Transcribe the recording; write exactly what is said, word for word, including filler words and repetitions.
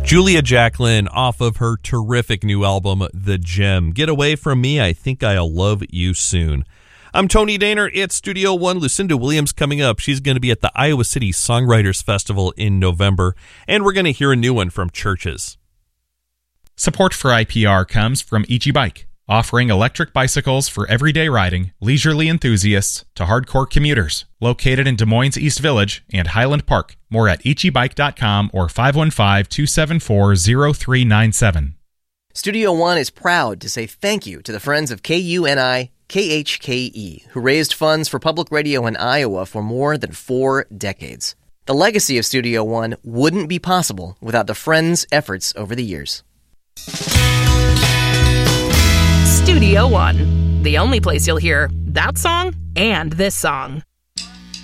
Julia Jacklin off of her terrific new album, The Gem. Get Away From Me, I Think I'll Love You Soon. I'm Tony Daner. It's Studio One. Lucinda Williams coming up. She's going to be at the Iowa City Songwriters Festival in November, and we're going to hear a new one from Churches. Support for I P R comes from Ichi Bike, offering electric bicycles for everyday riding, leisurely enthusiasts to hardcore commuters. Located in Des Moines East Village and Highland Park. More at ichi bike dot com or five one five, two seven four, zero three nine seven. Studio One is proud to say thank you to the friends of K U N I K H K E, who raised funds for public radio in Iowa for more than four decades. The legacy of Studio One wouldn't be possible without the friends' efforts over the years. Studio One, the only place you'll hear that song and this song.